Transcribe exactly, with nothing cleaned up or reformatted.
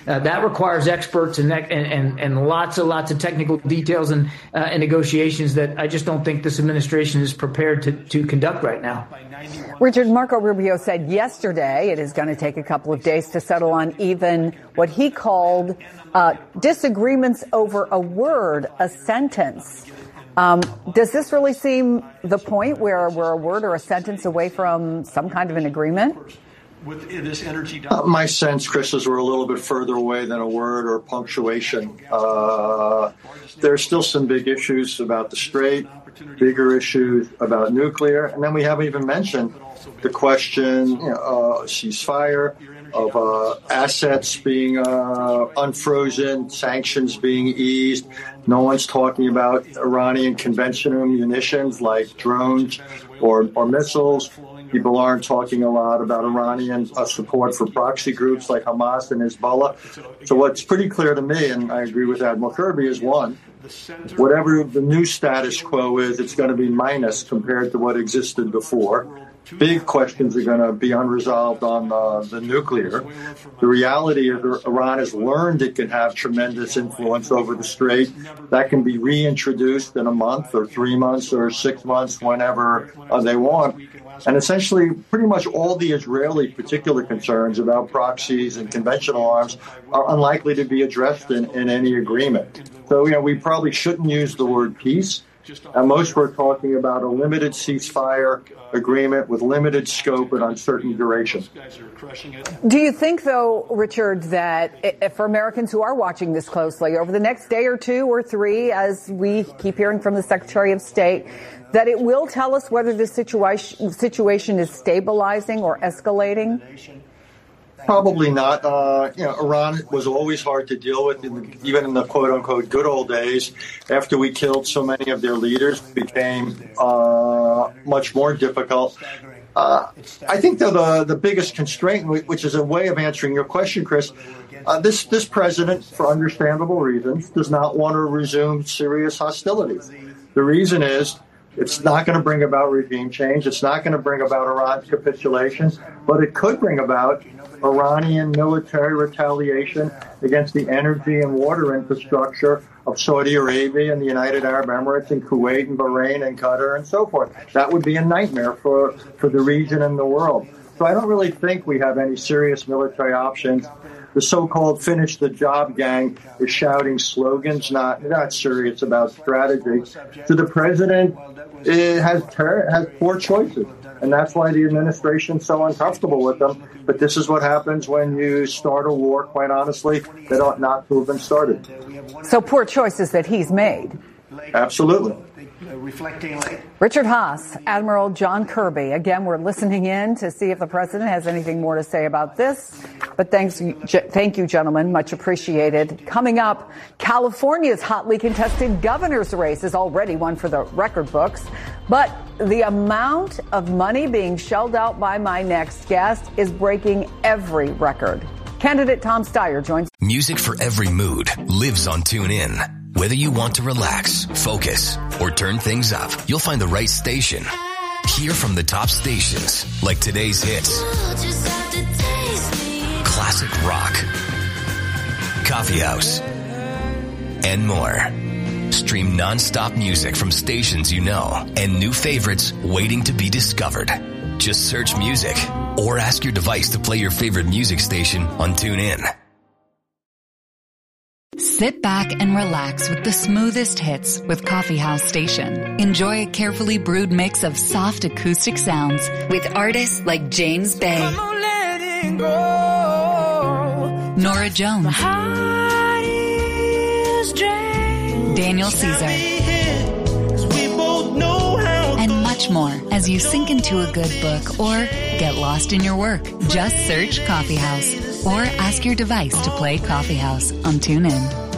Uh, that requires experts and, and and and lots and lots of technical details and, uh, and negotiations that I just don't think this administration is prepared to, to conduct right now. Richard, Marco Rubio said yesterday it is going to take a couple of days to settle on even what he called uh, disagreements over a word, a sentence. Um, does this really seem the point where we're a word or a sentence away from some kind of an agreement? With this energy, uh, my sense, Chris, is we're a little bit further away than a word or punctuation. Uh, there's still some big issues about the Strait, bigger issues about nuclear, and then we haven't even mentioned the question, you know, uh, ceasefire, of uh, assets being uh, unfrozen, sanctions being eased. No one's talking about Iranian conventional munitions like drones or, or missiles. People aren't talking a lot about Iranian uh, support for proxy groups like Hamas and Hezbollah. So what's pretty clear to me, and I agree with Admiral Kirby, is one, whatever the new status quo is, it's going to be minus compared to what existed before. Big questions are going to be unresolved on uh, the nuclear. The reality is Iran has learned it can have tremendous influence over the Strait. That can be reintroduced in a month or three months or six months, whenever uh, they want. And essentially, pretty much all the Israeli particular concerns about proxies and conventional arms are unlikely to be addressed in, in any agreement. So, you know, we probably shouldn't use the word peace. At most, we're talking about a limited ceasefire agreement with limited scope and uncertain duration. Do you think, though, Richard, that for Americans who are watching this closely, over the next day or two or three, as we keep hearing from the Secretary of State, that it will tell us whether the situation situation is stabilizing or escalating? Probably not. Uh, you know, Iran was always hard to deal with, in the, even in the quote-unquote good old days. After we killed so many of their leaders, it became uh, much more difficult. Uh, I think, though, the, the biggest constraint, which is a way of answering your question, Chris, uh, this, this president, for understandable reasons, does not want to resume serious hostilities. The reason is it's not going to bring about regime change. It's not going to bring about Iran's capitulation, but it could bring about Iranian military retaliation against the energy and water infrastructure of Saudi Arabia and the United Arab Emirates and Kuwait and Bahrain and Qatar and so forth. That would be a nightmare for, for the region and the world. So I don't really think we have any serious military options. The so-called finish the job gang is shouting slogans, not not serious about strategy. So the president uh, has ter- has poor choices, and that's why the administration's so uncomfortable with them. But this is what happens when you start a war, quite honestly, that ought not to have been started. So poor choices that he's made. Absolutely. Richard Haass, Admiral John Kirby. Again, we're listening in to see if the president has anything more to say about this. But thanks, thank you, gentlemen. Much appreciated. Coming up, California's hotly contested governor's race is already one for the record books. But the amount of money being shelled out by my next guest is breaking every record. Candidate Tom Steyer joins. Music for every mood lives on TuneIn. Whether you want to relax, focus, or turn things up, you'll find the right station. Hear from the top stations, like today's hits, classic rock, coffee house, and more. Stream non-stop music from stations you know and new favorites waiting to be discovered. Just search music or ask your device to play your favorite music station on TuneIn. Sit back and relax with the smoothest hits with Coffee House Station. Enjoy a carefully brewed mix of soft acoustic sounds with artists like James Bay, Nora Jones, Daniel Caesar, and much more as you sink into a good book or get lost in your work. Just search Coffee House or ask your device to play Coffee House on TuneIn.